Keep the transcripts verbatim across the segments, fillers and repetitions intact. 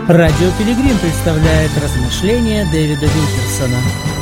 Радио Пилигрим представляет размышления Дэвида Вилкерсона.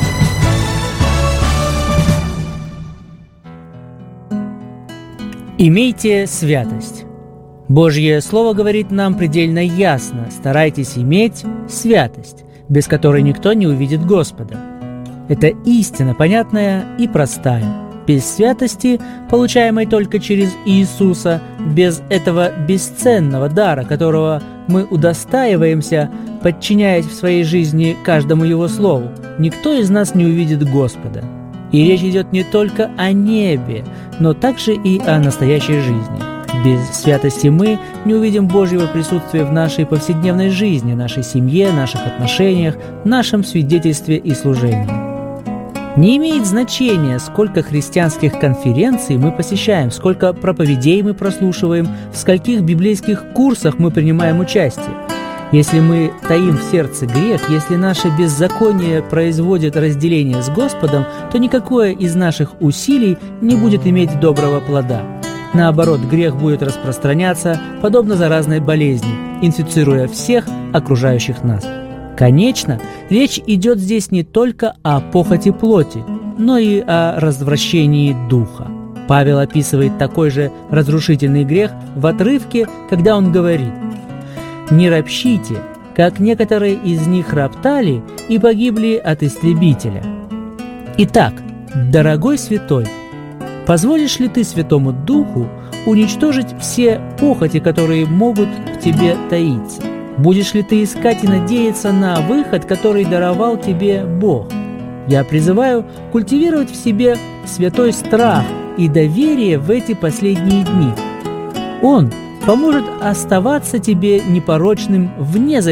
Имейте святость. Божье Слово говорит нам предельно ясно: старайтесь иметь святость, без которой никто не увидит Господа. Это истина понятная и простая. Без святости, получаемой только через Иисуса, без этого бесценного дара, которого мы удостаиваемся, подчиняясь в своей жизни каждому Его Слову, никто из нас не увидит Господа. И речь идет не только о небе, но также и о настоящей жизни. Без святости мы не увидим Божьего присутствия в нашей повседневной жизни, нашей семье, наших отношениях, нашем свидетельстве и служении. Не имеет значения, сколько христианских конференций мы посещаем, сколько проповедей мы прослушиваем, в скольких библейских курсах мы принимаем участие. Если мы таим в сердце грех, если наше беззаконие производит разделение с Господом, то никакое из наших усилий не будет иметь доброго плода. Наоборот, грех будет распространяться, подобно заразной болезни, инфицируя всех окружающих нас. Конечно, речь идет здесь не только о похоти плоти, но и о развращении духа. Павел описывает такой же разрушительный грех в отрывке, когда он говорит: «Не ропщите, как некоторые из них роптали и погибли от истребителя». Итак, дорогой святой, позволишь ли ты Святому Духу уничтожить все похоти, которые могут в тебе таиться? Будешь ли ты искать и надеяться на выход, который даровал тебе Бог? Я призываю культивировать в себе святой страх и доверие в эти последние дни. Он поможет оставаться тебе непорочным вне зависимости